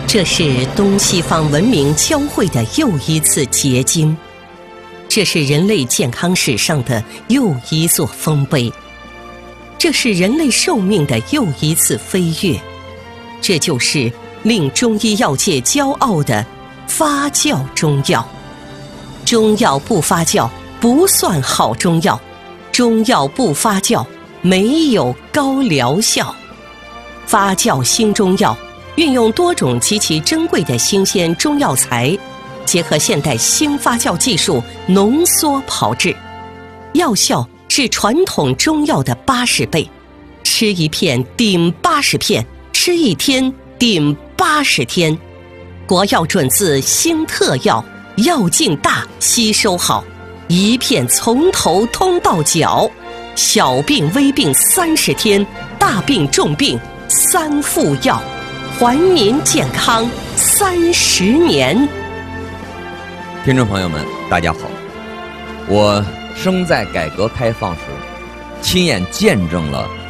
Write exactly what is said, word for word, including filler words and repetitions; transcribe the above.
这是东西方文明交汇的又一次结晶，这是人类健康史上的又一座丰碑，这是人类寿命的又一次飞跃，这就是令中医药界骄傲的发酵中药。中药不发酵不算好中药，中药不发酵没有高疗效。发酵新中药运用多种极其珍贵的新鲜中药材，结合现代新发酵技术浓缩炮制，药效是传统中药的八十倍，吃一片顶八十片，吃一天顶八十天。国药准字新特药，药劲大，吸收好，一片从头通到脚，小病微病三十天，大病重病三副药，还您健康三十年。 听众朋友们，大家好，我生在改革开放时，亲眼见证了